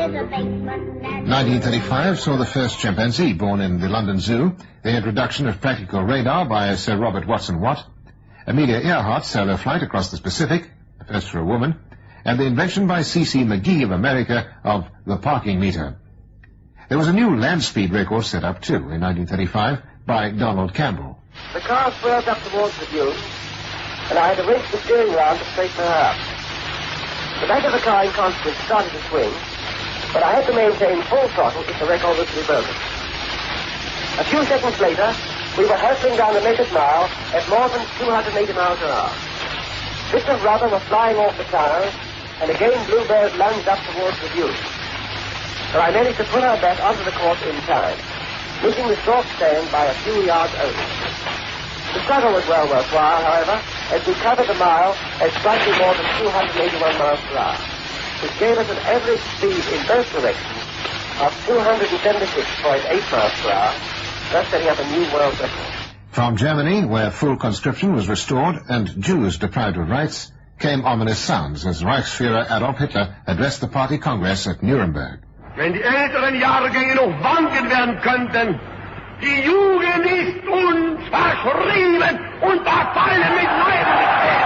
1935 saw the first chimpanzee born in the London Zoo, the introduction of practical radar by Sir Robert Watson Watt, Amelia Earhart's solo flight across the Pacific, the first for a woman, and the invention by C.C. McGee of America of the parking meter. There was a new land speed record set up, too, in 1935 by Donald Campbell. The car swerved up towards the dune, and I had to wrench the steering round to straighten her up. The back of the car, in consequence, started to swing, but I had to maintain full throttle if the record was to be broken. A few seconds later, we were hurtling down the naked mile at more than 280 miles an hour. Bits of rubber were flying off the tires, and again Bluebird lunged up towards the dune. But I managed to pull her back onto the course in time, missing the short stand by a few yards only. The struggle was well worthwhile, however, as we covered the mile at slightly more than 281 miles per hour, which gave us an average speed in both directions of 276.8 miles per hour, thus setting up a new world record. From Germany, where full conscription was restored and Jews deprived of rights, came ominous sounds as Reichsführer Adolf Hitler addressed the party congress at Nuremberg. Wenn die älteren Jahrgänge noch wanken werden könnten, die Jugend ist uns verschrieben und verfallen mit Leidenschaft.